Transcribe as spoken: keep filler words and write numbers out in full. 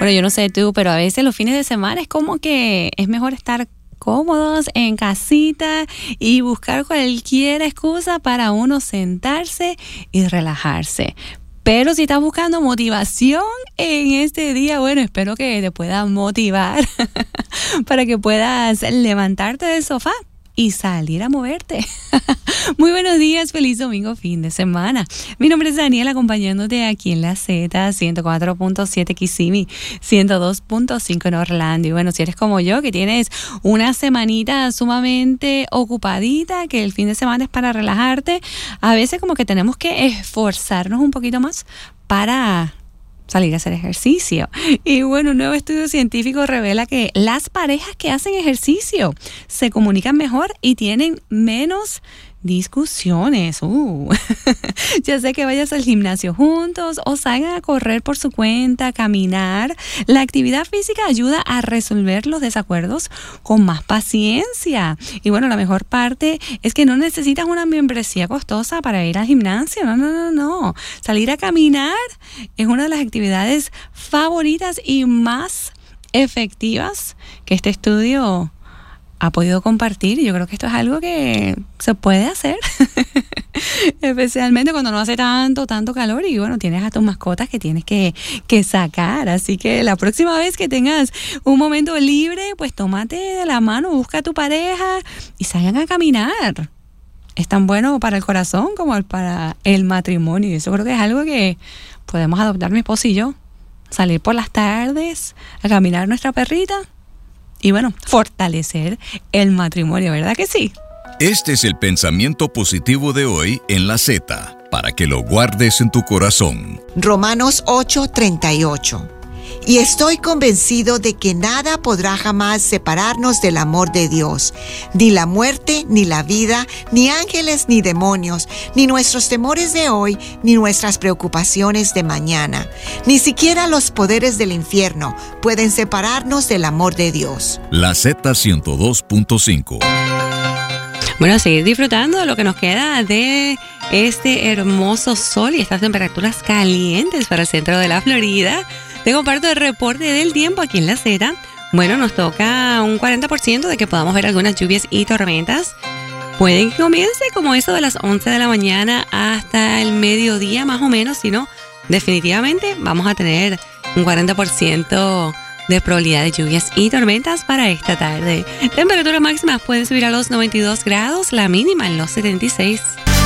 Bueno, yo no sé tú, pero a veces los fines de semana es como que es mejor estar cómodos en casita y buscar cualquier excusa para uno sentarse y relajarse. Pero si estás buscando motivación en este día, bueno, espero que te pueda motivar para que puedas levantarte del sofá y salir a moverte. Muy buenos días, feliz domingo, fin de semana. Mi nombre es Daniela, acompañándote aquí en la Z, ciento cuatro punto siete Kissimmee, ciento dos punto cinco en Orlando. Y bueno, si eres como yo, que tienes una semanita sumamente ocupadita, que el fin de semana es para relajarte, a veces como que tenemos que esforzarnos un poquito más para salir a hacer ejercicio. Y bueno, un nuevo estudio científico revela que las parejas que hacen ejercicio se comunican mejor y tienen menos discusiones. Uh. Ya sé que vayas al gimnasio juntos o salgan a correr por su cuenta, caminar. La actividad física ayuda a resolver los desacuerdos con más paciencia. Y bueno, la mejor parte es que no necesitas una membresía costosa para ir al gimnasio. No, no, no, no. Salir a caminar es una de las actividades favoritas y más efectivas que este estudio ha podido compartir. Yo creo que esto es algo que se puede hacer, especialmente cuando no hace tanto, tanto calor y bueno, tienes a tus mascotas que tienes que, que sacar. Así que la próxima vez que tengas un momento libre, pues tómate de la mano, busca a tu pareja y salgan a caminar. Es tan bueno para el corazón como para el matrimonio. Y eso creo que es algo que podemos adoptar mi esposo y yo. Salir por las tardes a caminar nuestra perrita. Y bueno, fortalecer el matrimonio, ¿verdad que sí? Este es el pensamiento positivo de hoy en la Z, para que lo guardes en tu corazón. Romanos ocho, treinta y ocho. Y estoy convencido de que nada podrá jamás separarnos del amor de Dios, ni la muerte, ni la vida, ni ángeles, ni demonios, ni nuestros temores de hoy, ni nuestras preocupaciones de mañana. Ni siquiera los poderes del infierno pueden separarnos del amor de Dios. La Z ciento dos punto cinco. Bueno, seguir disfrutando de lo que nos queda de este hermoso sol y estas temperaturas calientes para el centro de la Florida. Te comparto el reporte del tiempo aquí en la Z. Bueno, nos toca un cuarenta por ciento de que podamos ver algunas lluvias y tormentas. Pueden que comience como eso de las once de la mañana hasta el mediodía más o menos, si no, definitivamente vamos a tener un cuarenta por ciento de probabilidad de lluvias y tormentas para esta tarde. Temperaturas máximas pueden subir a los noventa y dos grados, la mínima en los setenta y seis.